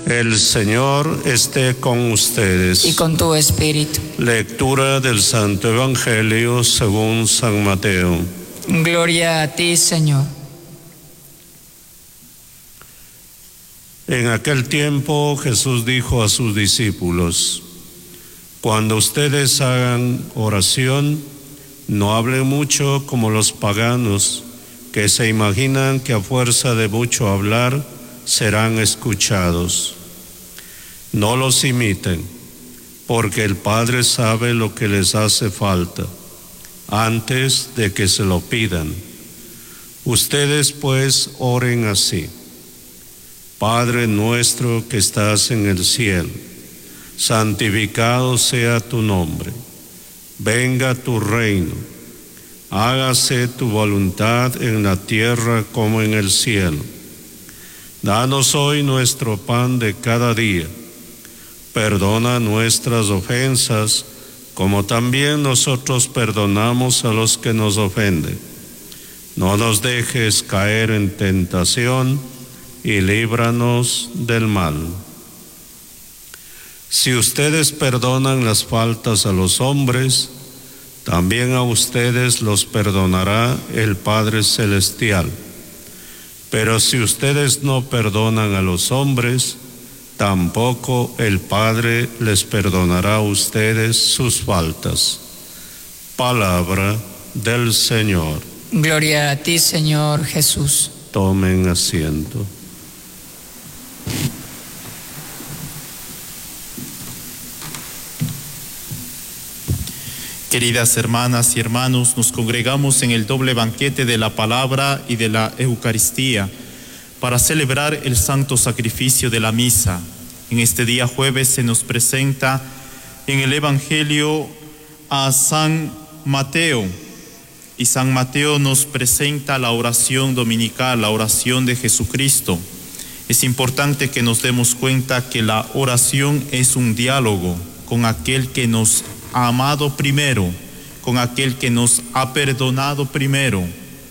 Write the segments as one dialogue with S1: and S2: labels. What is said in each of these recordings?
S1: El Señor esté con ustedes.
S2: Y con tu espíritu.
S1: Lectura del Santo Evangelio según San Mateo.
S2: Gloria a ti, Señor.
S1: En aquel tiempo Jesús dijo a sus discípulos: cuando ustedes hagan oración, no hablen mucho como los paganos, que se imaginan que a fuerza de mucho hablar serán escuchados. No los imiten, porque el Padre sabe lo que les hace falta, antes de que se lo pidan. Ustedes pues oren así: Padre nuestro que estás en el cielo, santificado sea tu nombre. Venga tu reino. Hágase tu voluntad en la tierra como en el cielo. Danos hoy nuestro pan de cada día. Perdona nuestras ofensas, como también nosotros perdonamos a los que nos ofenden. No nos dejes caer en tentación y líbranos del mal. Si ustedes perdonan las faltas a los hombres, también a ustedes los perdonará el Padre Celestial. Pero si ustedes no perdonan a los hombres, tampoco el Padre les perdonará a ustedes sus faltas. Palabra del Señor.
S2: Gloria a ti, Señor Jesús.
S1: Tomen asiento.
S3: Queridas hermanas y hermanos, nos congregamos en el doble banquete de la palabra y de la Eucaristía para celebrar el santo sacrificio de la misa. En este día jueves se nos presenta en el Evangelio a San Mateo, y San Mateo nos presenta la oración dominical, la oración de Jesucristo. Es importante que nos demos cuenta que la oración es un diálogo con aquel que nos ha amado primero, con aquel que nos ha perdonado primero.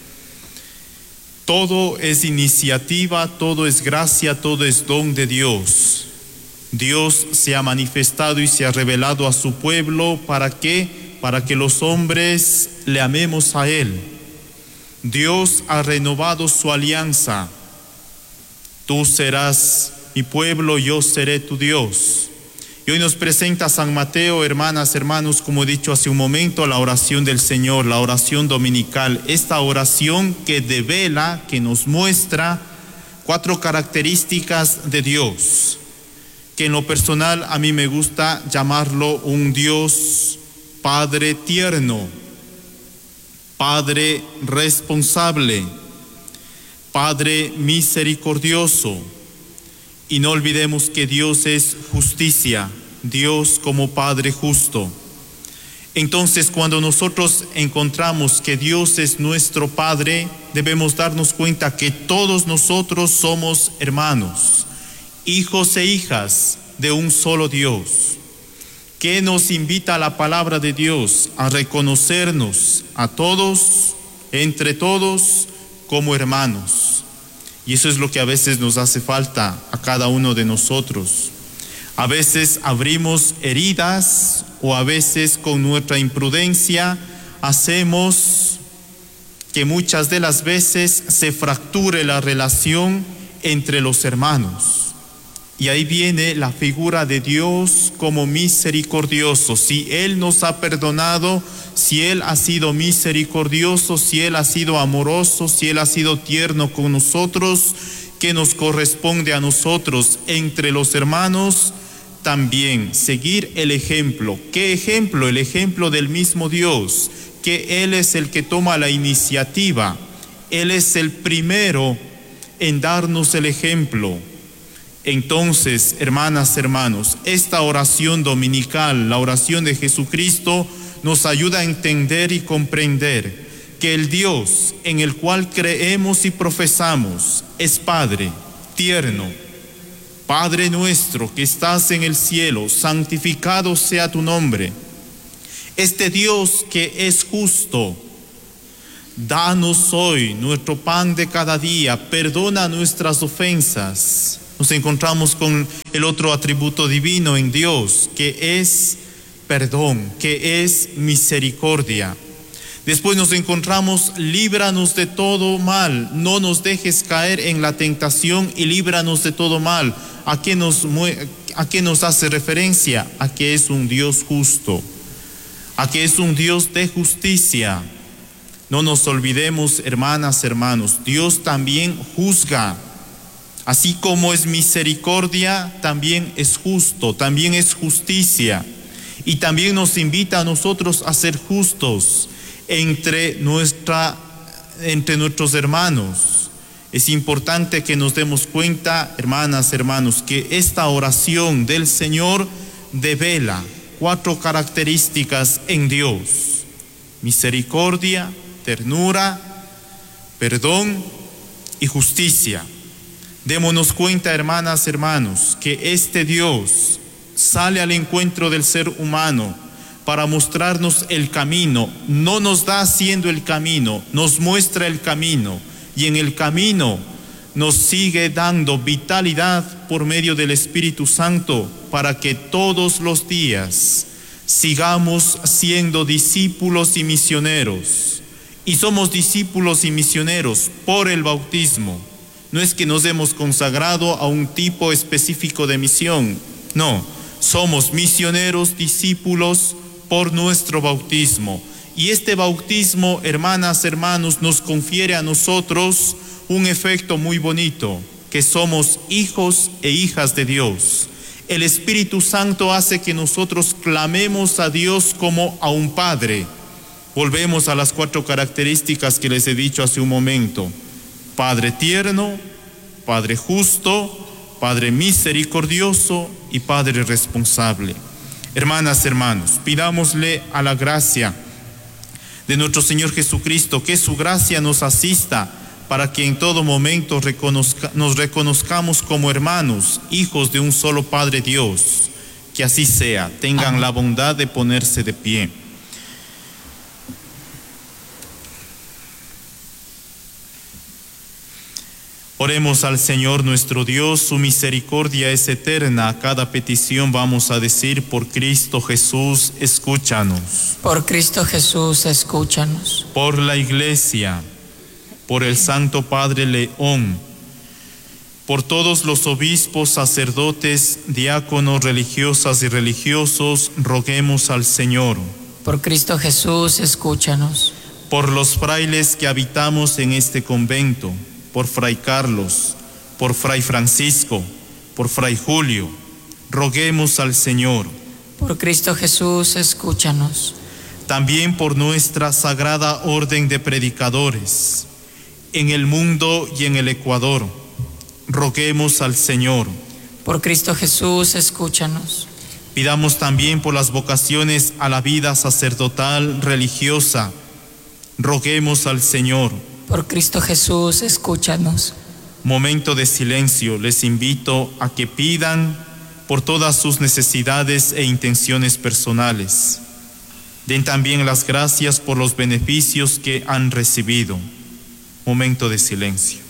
S3: Todo es iniciativa, todo es gracia, todo es don de Dios. Dios se ha manifestado y se ha revelado a su pueblo. ¿Para qué? Para que los hombres le amemos a Él. Dios ha renovado su alianza. Tú serás mi pueblo, yo seré tu Dios. Y hoy nos presenta San Mateo, hermanas, hermanos, como he dicho hace un momento, la oración del Señor, la oración dominical. Esta oración que devela, que nos muestra 4 características de Dios, que en lo personal a mí me gusta llamarlo un Dios Padre tierno, Padre responsable, Padre misericordioso. Y no olvidemos que Dios es justicia, Dios como Padre justo. Entonces, cuando nosotros encontramos que Dios es nuestro Padre, debemos darnos cuenta que todos nosotros somos hermanos, hijos e hijas de un solo Dios, que nos invita a la palabra de Dios a reconocernos a todos, entre todos, como hermanos. Y eso es lo que a veces nos hace falta a cada uno de nosotros. A veces abrimos heridas o a veces con nuestra imprudencia hacemos que muchas de las veces se fracture la relación entre los hermanos. Y ahí viene la figura de Dios como misericordioso. Si Él nos ha perdonado, si Él ha sido misericordioso, si Él ha sido amoroso, si Él ha sido tierno con nosotros, ¿qué nos corresponde a nosotros entre los hermanos? También seguir el ejemplo. ¿Qué ejemplo? El ejemplo del mismo Dios, que Él es el que toma la iniciativa. Él es el primero en darnos el ejemplo. Entonces, hermanas, hermanos, esta oración dominical, la oración de Jesucristo, nos ayuda a entender y comprender que el Dios en el cual creemos y profesamos es Padre tierno. Padre nuestro que estás en el cielo, santificado sea tu nombre. Este Dios que es justo, danos hoy nuestro pan de cada día, perdona nuestras ofensas. Nos encontramos con el otro atributo divino en Dios, que es perdón, que es misericordia. Después nos encontramos, líbranos de todo mal, no nos dejes caer en la tentación y líbranos de todo mal. ¿A qué nos hace referencia? A que es un Dios justo, a que es un Dios de justicia. No nos olvidemos, hermanas, hermanos, Dios también juzga. Así como es misericordia, también es justo, también es justicia. Y también nos invita a nosotros a ser justos entre nuestros hermanos. Es importante que nos demos cuenta, hermanas, hermanos, que esta oración del Señor devela 4 características en Dios: misericordia, ternura, perdón y justicia. Démonos cuenta, hermanas, hermanos, que este Dios sale al encuentro del ser humano para mostrarnos el camino. No nos da haciendo el camino, nos muestra el camino, y en el camino nos sigue dando vitalidad por medio del Espíritu Santo para que todos los días sigamos siendo discípulos y misioneros. Y somos discípulos y misioneros por el bautismo. No es que nos hemos consagrado a un tipo específico de misión, no, somos misioneros, discípulos por nuestro bautismo. Y este bautismo, hermanas, hermanos, nos confiere a nosotros un efecto muy bonito, que somos hijos e hijas de Dios. El Espíritu Santo hace que nosotros clamemos a Dios como a un Padre. Volvemos a las 4 características que les he dicho hace un momento: Padre tierno, Padre justo, Padre misericordioso y Padre responsable. Hermanas, hermanos, pidámosle a la gracia de nuestro Señor Jesucristo que su gracia nos asista para que en todo momento nos reconozcamos como hermanos, hijos de un solo Padre Dios. Que así sea. Tengan la bondad de ponerse de pie. Oremos al Señor nuestro Dios, su misericordia es eterna. A cada petición vamos a decir: por Cristo Jesús, escúchanos.
S2: Por Cristo Jesús, escúchanos.
S3: Por la Iglesia, por el Santo Padre León, por todos los obispos, sacerdotes, diáconos, religiosas y religiosos, roguemos al Señor.
S2: Por Cristo Jesús, escúchanos.
S3: Por los frailes que habitamos en este convento, por Fray Carlos, por Fray Francisco, por Fray Julio, roguemos al Señor.
S2: Por Cristo Jesús, escúchanos.
S3: También por nuestra sagrada orden de predicadores, en el mundo y en el Ecuador, roguemos al Señor.
S2: Por Cristo Jesús, escúchanos.
S3: Pidamos también por las vocaciones a la vida sacerdotal, religiosa, roguemos al Señor.
S2: Por Cristo Jesús, escúchanos.
S3: Momento de silencio. Les invito a que pidan por todas sus necesidades e intenciones personales. Den también las gracias por los beneficios que han recibido. Momento de silencio.